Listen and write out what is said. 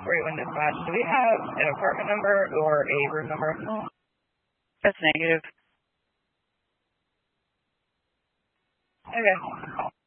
right when dispatch. Do we have an apartment number or a room number? That's negative. Okay.